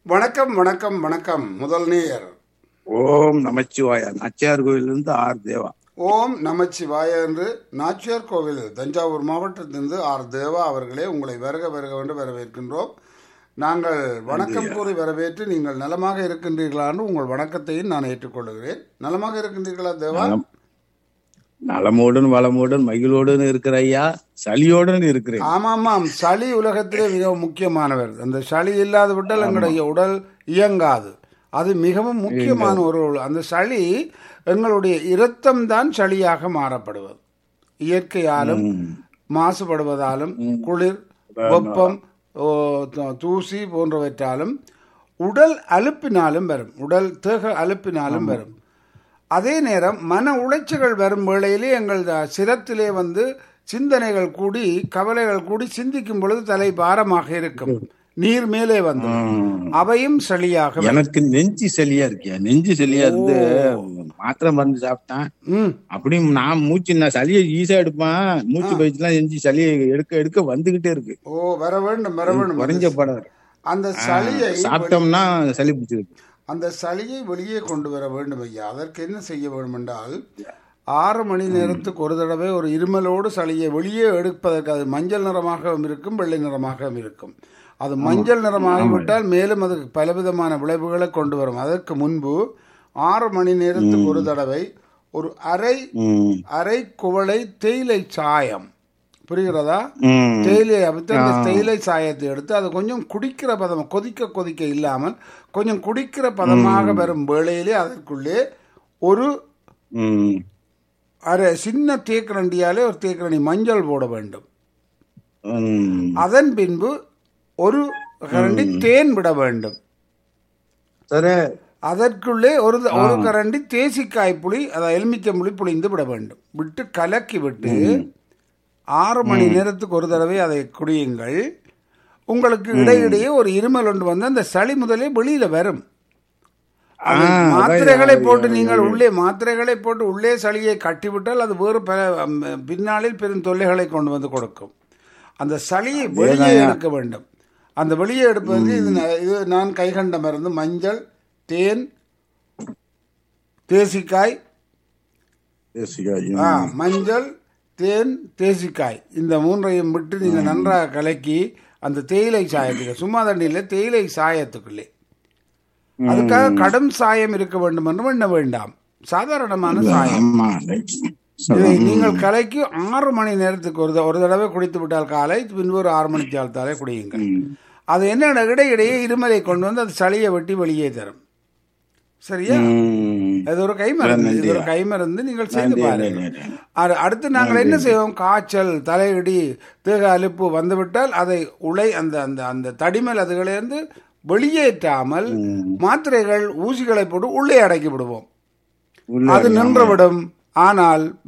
வணக்கம் வணக்கம் வணக்கம். முதல் நேயர். ஓம் நமச்சிவாயா. நாச்சியார் கோயிலிருந்து ஆர் தேவா. ஓம் நமச்சிவாய என்று நாச்சியார் கோவில் தஞ்சாவூர் மாவட்டத்திலிருந்து ஆர் தேவா அவர்களே, உங்களை வருக வருக என்று வரவேற்கின்றோம். நாங்கள் வணக்கம் கூறி வரவேற்று நீங்கள் நலமாக இருக்கின்றீர்களான்னு உங்கள் வணக்கத்தையும் நான் ஏற்றுக்கொள்கிறேன். நலமாக இருக்கின்றீர்களா தேவா? நலமோடன் வளமோடன் மகிழோடன் இருக்கிற ஐயா, சளியோடன் இருக்கிறேன். ஆமாம், சளி உலகத்திலே மிகவும் முக்கியமானவர். அந்த சளி இல்லாது விட்டால் எங்களுடைய உடல் இயங்காது. அது மிகவும் முக்கியமான ஒரு அந்த சளி எங்களுடைய இரத்தம்தான் சளியாக மாறப்படுவது. இயற்கையாலும் மாசுபடுவதாலும் குளிர் வெப்பம் தூசி போன்றவற்றாலும் உடல் அலுப்பினாலும் வரும், உடல் தேக அலுப்பினாலும் வரும். அதே நேரம் மன உளைச்சல்கள் வரும் வேளையிலே எங்கள் சிரத்திலே சிந்தனைகள் கூடி கவலைகள் கூடி சிந்திக்கும் பொழுது தலை பாரமாக இருக்கும், நீர் மேலே வந்து அவையும் சளியாக. எனக்கு நெஞ்சு சளியா இருக்கியா, நெஞ்சு சளியா இருந்து மாத்திரை மருந்து சாப்பிட்டேன். அப்படி நான் நான் சளியை ஈஸியா எடுப்பேன். மூச்சு பயிற்சிலாம் நெஞ்சு சளியை எடுக்க எடுக்க வந்துகிட்டே இருக்கு. வர வேண்டும் வர வேண்டும். குறைஞ்ச படம் அந்த சளியை சாப்பிட்டோம்னா சளி பிடிச்சிருக்கு. அந்த சளியை வெளியே கொண்டு வர வேண்டும் ஐயா. அதற்கு என்ன செய்ய வேண்டும் என்றால் 6 மணி நேரத்துக்கு ஒரு தடவை ஒரு இருமலோடு சளியை வெளியே எடுப்பதற்கு, அது மஞ்சள் நிறமாகவும் இருக்கும் வெள்ளை நிறமாகவும் இருக்கும். அது மஞ்சள் நிறமாகிவிட்டால் மேலும் அதுக்கு பலவிதமான விளைவுகளை கொண்டு வரும். அதற்கு முன்பு 6 மணி நேரத்துக்கு ஒரு தடவை ஒரு அரை குவளை தேயிலை சாயம், புரிகிறதா? தேயிலை அவித்து அந்த தேயிலை சாயத்தை எடுத்து அதை கொஞ்சம் குடிக்கிற பதம், கொதிக்க கொதிக்க இல்லாமல் கொஞ்சம் குடிக்கிற பதமாக வரும் வேளையிலே அதற்குள்ளே ஒரு சின்ன தேக்கரண்டியாலே ஒரு தேக்கரண்டி மஞ்சள் போட வேண்டும். அதன் பின்பு ஒரு கரண்டி தேன் விட வேண்டும். அதற்குள்ளே ஒரு கரண்டி தேசிக்காய் புளி, அதாவது எலுமிச்சை புளி புளிந்து விட வேண்டும். விட்டு கலக்கி விட்டு 6 மணி நேரத்துக்கு ஒரு தடவை அதை குடியுங்கள். உங்களுக்கு இடையிடையே ஒரு இருமல் ஒன்று வந்து அந்த சளி முதலே வெளியில வரும். மாத்திரைகளை போட்டு நீங்கள் மாத்திரைகளை போட்டு உள்ளே சளியை கட்டிவிட்டால் அது வேறு பின்னாளில் பெரும் தொல்லைகளை கொண்டு வந்து கொடுக்கும். அந்த சளியை வெளியே எடுக்க வேண்டும். அந்த வெளியே எடுப்பதற்கு இது நான் கைகண்ட மருந்து மஞ்சள், தேன், தேசிக்காய், மஞ்சள், தேன், தேசிக்காய், இந்த மூன்றையும் விட்டு நீங்கள் நன்றாக கலக்கி அந்த தேயிலை சாயத்துக்கு, சும்மா தண்ணியில் தேயிலை சாயத்துக்குள்ளே, அதுக்காக கடும் சாயம் இருக்க வேண்டும் என்று எண்ண வேண்டாம், சாதாரணமான சாயம். இதை நீங்கள் கலைக்கு 6 மணி நேரத்துக்கு ஒரு தடவை குடித்து விட்டால் காலை, பின்பு ஒரு 6 மணி காலத்தாலே குடியுங்கள். அது என்ன இடையிடையே இருமலை கொண்டு வந்து அது சளியை வெட்டி வெளியே தரும். சரியா? அது ஒரு கைமருந்து. இது ஒரு கைமருந்து, நீங்கள் செய்து பாருங்கள். அடுத்து நாங்கள் என்ன செய்வோம், காய்ச்சல், தலையிடி, தேக அலுப்பு வந்துவிட்டால் அதை அந்த தடிமல் அதுகளிலிருந்து வெளியேற்றாமல் மாத்திரைகள் ஊசிகளை போட்டு உள்ளே அடக்கி விடுவோம். அது நின்றுவிடும். ஆனால்